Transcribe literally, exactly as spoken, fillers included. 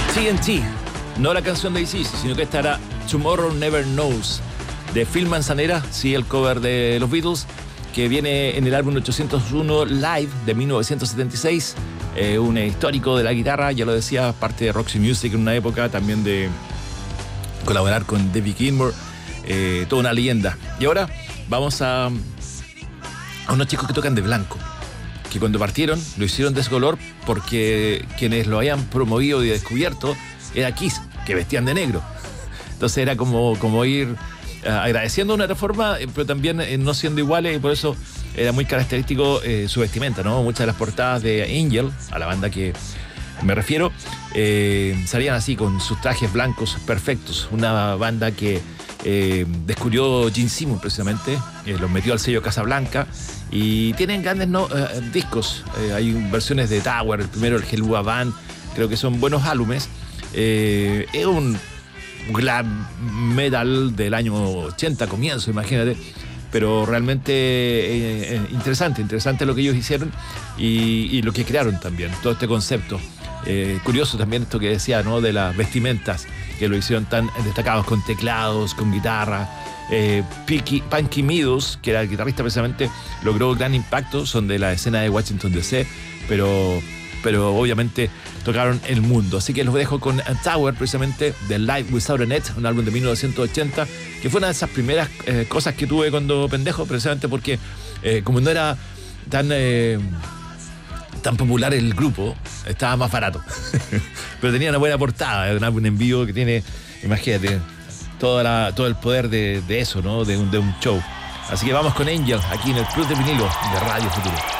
T N T, no la canción de Isis, sino que estará Tomorrow Never Knows de Phil Manzanera, sí, el cover de los Beatles, que viene en el álbum ochocientos uno Live de mil novecientos setenta y seis, eh, un histórico de la guitarra, ya lo decía, parte de Roxy Music en una época, también de colaborar con David Gilmour, eh, toda una leyenda. Y ahora vamos a, a unos chicos que tocan de blanco, que cuando partieron lo hicieron de ese color porque quienes lo habían promovido y descubierto era Kiss, que vestían de negro. Entonces era como, como ir uh, agradeciendo una reforma, pero también eh, no siendo iguales, y por eso era muy característico eh, su vestimenta, ¿no? Muchas de las portadas de Angel, a la banda que me refiero, eh, salían así con sus trajes blancos perfectos. Una banda que eh, descubrió Gene Simmons precisamente, eh, los metió al sello Casablanca y tienen grandes no, eh, discos. Eh, hay versiones de Tower, el primero, el Helua Band, creo que son buenos álbumes. Eh, es un glam metal del año ochenta, comienzo, imagínate. Pero realmente eh, eh, interesante, interesante lo que ellos hicieron y, y lo que crearon también, todo este concepto. Eh, curioso también esto que decía, ¿no? De las vestimentas, que lo hicieron tan destacados, con teclados, con guitarra. Eh, Pinky, Punky Meadows, que era el guitarrista precisamente, logró gran impacto, son de la escena de Washington D C, pero, pero obviamente tocaron el mundo. Así que los dejo con Tower, precisamente, de Live Without a Net, un álbum de mil novecientos ochenta, que fue una de esas primeras eh, cosas que tuve cuando pendejo, precisamente porque eh, como no era tan... Eh, tan popular el grupo, estaba más barato. Pero tenía una buena portada, un álbum en vivo que tiene, imagínate, toda la, todo el poder de, de eso, ¿no? De un, de un show. Así que vamos con Angel, aquí en el Club de Vinilo de Radio Futuro.